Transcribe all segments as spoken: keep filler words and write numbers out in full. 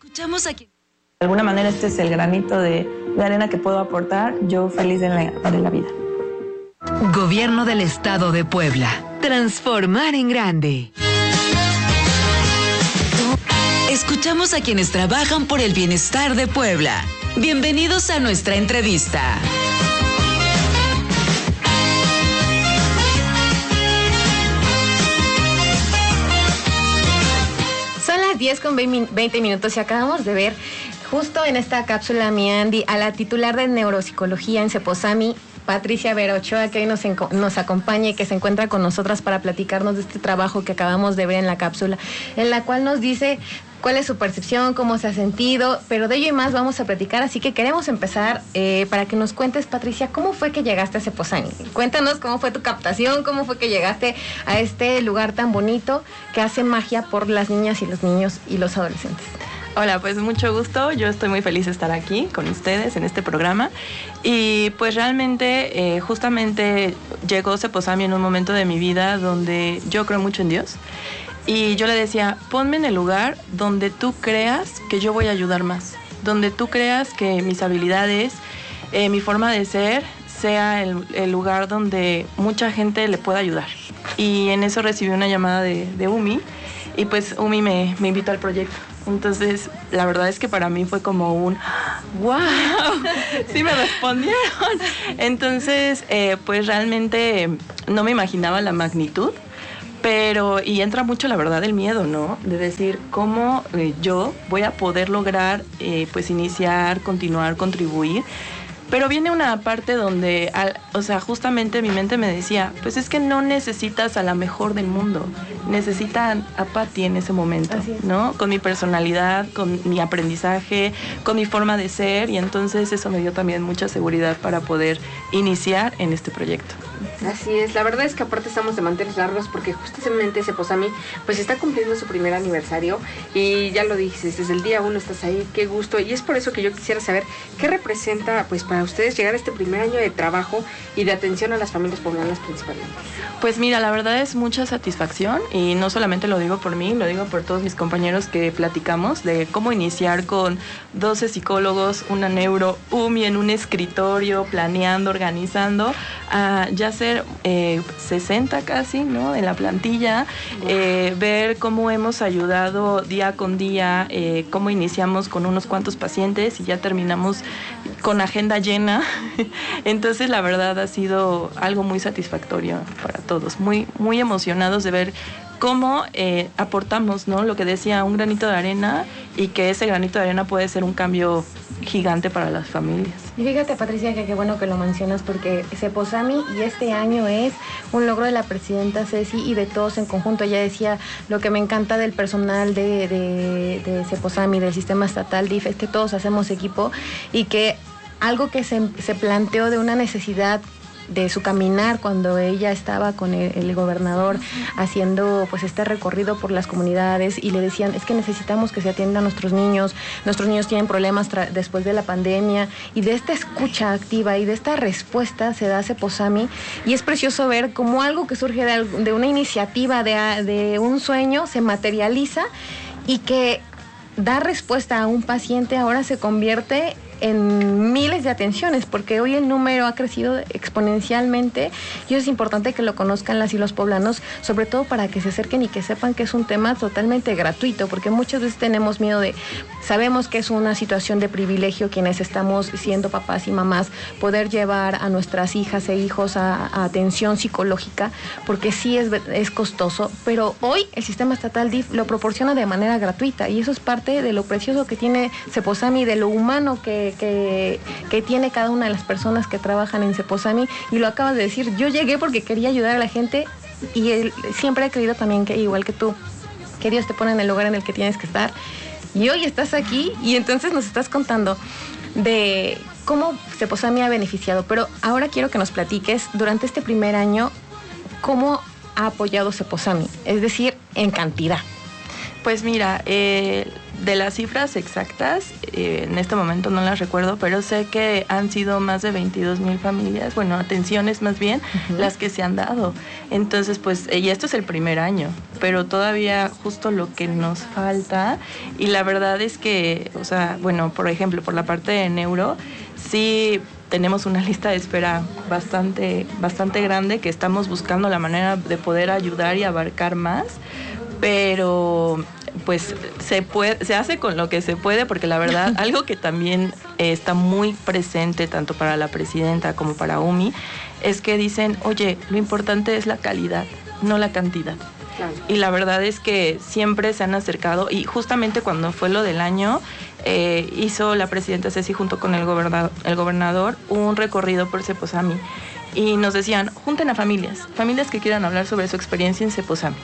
Escuchamos aquí. De alguna manera este es el granito de, de arena que puedo aportar, yo feliz de la, de la vida. Gobierno del Estado de Puebla. Transformar en grande. Escuchamos a quienes trabajan por el bienestar de Puebla. Bienvenidos a nuestra entrevista. Son las diez con veinte minutos y acabamos de ver justo en esta cápsula, mi Andy, a la titular de neuropsicología en Ceposami, Patricia Vera Ochoa, que hoy nos, nos acompaña y que se encuentra con nosotras para platicarnos de este trabajo que acabamos de ver en la cápsula, en la cual nos dice cuál es su percepción, cómo se ha sentido, pero de ello y más vamos a platicar, así que queremos empezar eh, para que nos cuentes, Patricia, ¿cómo fue que llegaste a Ceposami? Cuéntanos cómo fue tu captación, cómo fue que llegaste a este lugar tan bonito que hace magia por las niñas y los niños y los adolescentes. Hola, pues mucho gusto. Yo estoy muy feliz de estar aquí con ustedes en este programa. Y pues realmente, eh, justamente llegó Ceposami en un momento de mi vida donde yo creo mucho en Dios. Y yo le decía, ponme en el lugar donde tú creas que yo voy a ayudar más. Donde tú creas que mis habilidades, eh, mi forma de ser, sea el, el lugar donde mucha gente le pueda ayudar. Y en eso recibí una llamada de, de Umi. Y pues Umi me, me invitó al proyecto. Entonces, la verdad es que para mí fue como un ¡wow! Sí me respondieron. Entonces, eh, pues realmente no me imaginaba la magnitud, pero, y entra mucho la verdad el miedo, ¿no? De decir, ¿cómo eh, yo voy a poder lograr, eh, pues, iniciar, continuar, contribuir? Pero viene una parte donde, al, o sea, justamente mi mente me decía, pues es que no necesitas a la mejor del mundo, necesitan a Pati en ese momento, ¿no? Con mi personalidad, con mi aprendizaje, con mi forma de ser, y entonces eso me dio también mucha seguridad para poder iniciar en este proyecto. Así es, la verdad es que aparte estamos de manteles largos porque justamente Ceposami pues está cumpliendo su primer aniversario y ya lo dices, desde el día uno estás ahí, qué gusto, y es por eso que yo quisiera saber qué representa pues para ustedes llegar a este primer año de trabajo y de atención a las familias poblanas principalmente. Pues mira, la verdad es mucha satisfacción y no solamente lo digo por mí, lo digo por todos mis compañeros que platicamos de cómo iniciar con doce psicólogos, una neuro, Umi en un escritorio, planeando, organizando, a ya ser eh, sesenta casi, ¿no? En la plantilla, wow. eh, ver cómo hemos ayudado día con día, eh, cómo iniciamos con unos cuantos pacientes y ya terminamos con agenda llena. Entonces la verdad ha sido algo muy satisfactorio para todos, muy, muy emocionados de ver cómo eh, aportamos, ¿no? Lo que decía, un granito de arena, y que ese granito de arena puede ser un cambio gigante para las familias. Y fíjate, Patricia, que qué bueno que lo mencionas, porque Ceposami y este año es un logro de la presidenta Ceci y de todos en conjunto. Ella decía, lo que me encanta del personal de, de, de Ceposami, del sistema estatal D I F, es que todos hacemos equipo, y que algo que se, se planteó de una necesidad de su caminar cuando ella estaba con el, el gobernador haciendo pues este recorrido por las comunidades, y le decían, es que necesitamos que se atiendan a nuestros niños, nuestros niños tienen problemas tra- después de la pandemia, y de esta escucha activa y de esta respuesta se da Ceposami, y es precioso ver cómo algo que surge de, de una iniciativa, de, de un sueño, se materializa y que da respuesta a un paciente ahora se convierte en miles de atenciones, porque hoy el número ha crecido exponencialmente y es importante que lo conozcan las y los poblanos, sobre todo para que se acerquen y que sepan que es un tema totalmente gratuito, porque muchas veces tenemos miedo de, sabemos que es una situación de privilegio quienes estamos siendo papás y mamás, poder llevar a nuestras hijas e hijos a, a atención psicológica, porque sí es, es costoso, pero hoy el sistema estatal D I F lo proporciona de manera gratuita, y eso es parte de lo precioso que tiene Ceposami, de lo humano que Que, que tiene cada una de las personas que trabajan en Ceposami, y lo acabas de decir, yo llegué porque quería ayudar a la gente, y él, siempre he creído también que igual que tú, que Dios te pone en el lugar en el que tienes que estar, y hoy estás aquí y entonces nos estás contando de cómo Ceposami ha beneficiado, pero ahora quiero que nos platiques durante este primer año cómo ha apoyado Ceposami, es decir, en cantidad. Pues mira, eh, de las cifras exactas, eh, en este momento no las recuerdo, pero sé que han sido más de veintidós mil familias, bueno, atenciones más bien, uh-huh. las que se han dado. Entonces, pues, y esto es el primer año, pero todavía justo lo que nos falta, y la verdad es que, o sea, bueno, por ejemplo, por la parte de neuro, sí tenemos una lista de espera bastante, bastante grande, que estamos buscando la manera de poder ayudar y abarcar más, pero pues se puede, se hace con lo que se puede, porque la verdad, algo que también eh, está muy presente tanto para la presidenta como para U M I, es que dicen, oye, lo importante es la calidad, no la cantidad. Claro. Y la verdad es que siempre se han acercado, y justamente cuando fue lo del año, eh, hizo la presidenta Ceci junto con el gobernador, el gobernador un recorrido por Ceposami. Y nos decían, junten a familias, familias que quieran hablar sobre su experiencia en Ceposami.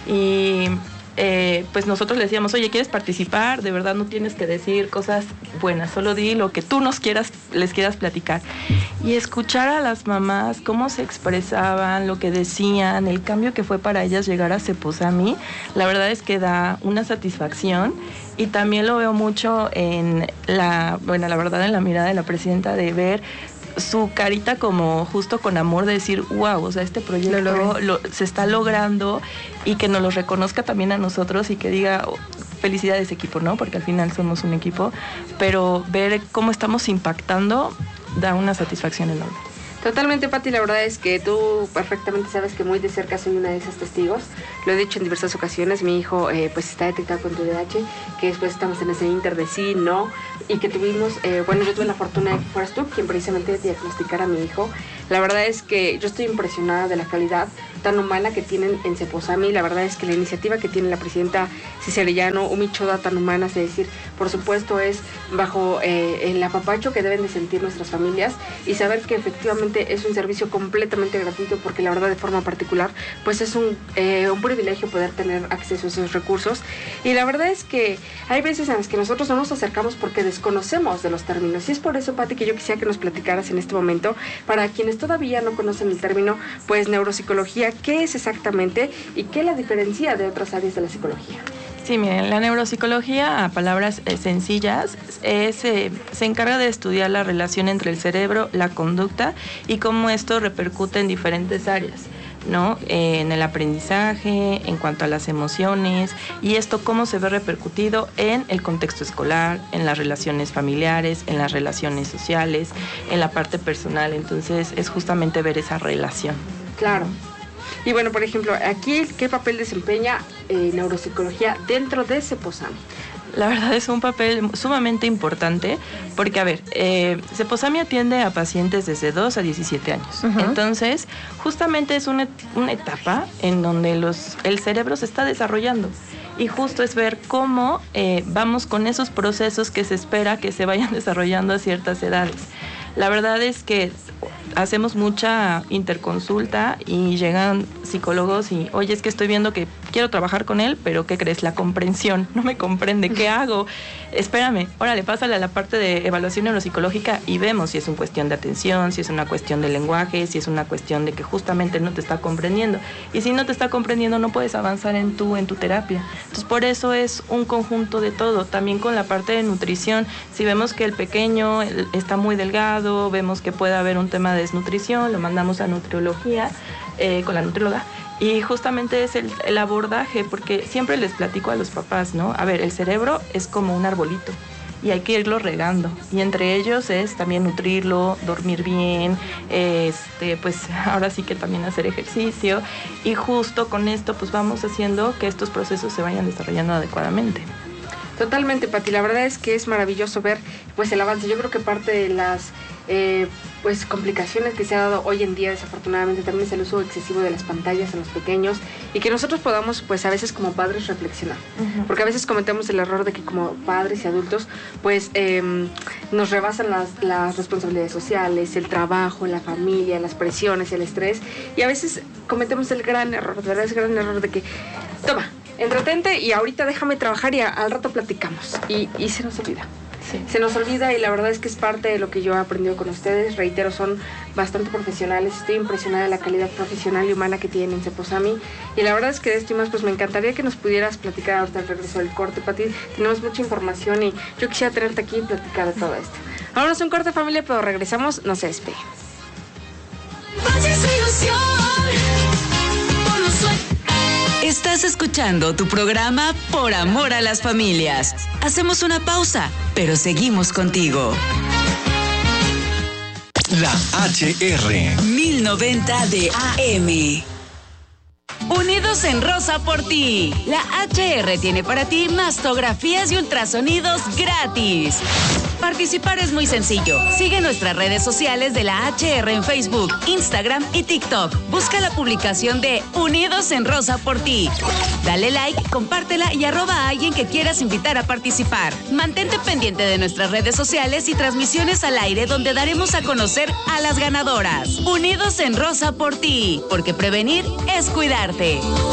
Y eh, pues nosotros le decíamos, oye, ¿quieres participar? De verdad no tienes que decir cosas buenas, solo di lo que tú nos quieras, les quieras platicar. Y escuchar a las mamás cómo se expresaban, lo que decían, el cambio que fue para ellas llegar a Ceposami, la verdad es que da una satisfacción. Y también lo veo mucho en la, bueno, la verdad en la mirada de la presidenta, de ver su carita como justo con amor, de decir, wow, o sea, este proyecto lo lo, se está logrando, y que nos lo reconozca también a nosotros y que diga, oh, felicidades equipo, ¿no? Porque al final somos un equipo, pero ver cómo estamos impactando da una satisfacción enorme. Totalmente, Pati, la verdad es que tú perfectamente sabes que muy de cerca soy una de esas testigos. Lo he dicho en diversas ocasiones, mi hijo eh, pues está detectado con T D A H, que después estamos en ese inter de sí, no, y que tuvimos, eh, bueno, yo tuve la fortuna de que fueras tú quien precisamente diagnosticara a mi hijo. La verdad es que yo estoy impresionada de la calidad tan humana que tienen en Ceposami. La verdad es que la iniciativa que tiene la presidenta Ceci Arellano, U M I Choda, tan humana, es decir, por supuesto es bajo eh, el apapacho que deben de sentir nuestras familias, y saber que efectivamente es un servicio completamente gratuito, porque la verdad de forma particular pues es un, eh, un privilegio poder tener acceso a esos recursos. Y la verdad es que hay veces en las que nosotros no nos acercamos porque desconocemos de los términos, y es por eso, Pati, que yo quisiera que nos platicaras en este momento, para quienes todavía no conocen el término, pues neuropsicología, ¿qué es exactamente y qué la diferencia de otras áreas de la psicología? Sí, miren, la neuropsicología, a palabras eh, sencillas, es, eh, se encarga de estudiar la relación entre el cerebro, la conducta, y cómo esto repercute en diferentes áreas, ¿no? Eh, en el aprendizaje, en cuanto a las emociones, y esto cómo se ve repercutido en el contexto escolar, en las relaciones familiares, en las relaciones sociales, en la parte personal. Entonces es justamente ver esa relación. Claro. Y bueno, por ejemplo, aquí, ¿qué papel desempeña eh, neuropsicología dentro de Ceposami? La verdad es un papel sumamente importante, porque, a ver, eh, Ceposami atiende a pacientes desde dos a diecisiete años. Uh-huh. Entonces, justamente es una, una etapa en donde los, el cerebro se está desarrollando. Y justo es ver cómo eh, vamos con esos procesos que se espera que se vayan desarrollando a ciertas edades. La verdad es que hacemos mucha interconsulta y llegan psicólogos y, oye, es que estoy viendo que quiero trabajar con él, pero ¿qué crees? La comprensión, no me comprende, ¿qué hago? Espérame, órale, pásale a la parte de evaluación neuropsicológica y vemos si es una cuestión de atención, si es una cuestión de lenguaje, si es una cuestión de que justamente no te está comprendiendo. Y si no te está comprendiendo, no puedes avanzar en tu, en tu terapia. Entonces, por eso es un conjunto de todo. También con la parte de nutrición, si vemos que el pequeño está muy delgado, vemos que puede haber un tema de desnutrición, lo mandamos a nutriología, eh, con la nutrióloga. Y justamente es el, el abordaje, porque siempre les platico a los papás, ¿no? A ver, el cerebro es como un arbolito y hay que irlo regando. Y entre ellos es también nutrirlo, dormir bien, este, pues ahora sí que también hacer ejercicio. Y justo con esto pues vamos haciendo que estos procesos se vayan desarrollando adecuadamente. Totalmente, Pati. La verdad es que es maravilloso ver pues el avance. Yo creo que parte de las eh, pues complicaciones que se ha dado hoy en día, desafortunadamente, también es el uso excesivo de las pantallas en los pequeños, y que nosotros podamos pues a veces como padres reflexionar, uh-huh. porque a veces cometemos el error de que como padres y adultos pues eh, nos rebasan las, las responsabilidades sociales, el trabajo, la familia, las presiones, el estrés, y a veces cometemos el gran error, de verdad es el gran error de que toma, entretente y ahorita déjame trabajar y a, al rato platicamos, y, y se nos olvida. sí. se nos olvida y la verdad es que es parte de lo que yo he aprendido con ustedes. Reitero, son bastante profesionales. Estoy impresionada de la calidad profesional y humana que tienen en Ceposami. Y la verdad es que de esto y más, pues me encantaría que nos pudieras platicar ahorita al regreso del corte, Pati. Tenemos mucha información y yo quisiera tenerte aquí y platicar de todo esto. Ahora es un corte, familia, pero regresamos. No se despeguen. Estás escuchando tu programa Por Amor a las Familias. Hacemos una pausa, pero seguimos contigo. La H R mil noventa de A M. Unidos en Rosa por ti. La H R tiene para ti mastografías y ultrasonidos gratis. Participar es muy sencillo. Sigue nuestras redes sociales de la H R en Facebook, Instagram y TikTok. Busca la publicación de Unidos en Rosa por ti. Dale like, compártela y arroba a alguien que quieras invitar a participar. Mantente pendiente de nuestras redes sociales y transmisiones al aire donde daremos a conocer a las ganadoras. Unidos en Rosa por ti, porque prevenir es cuidarte.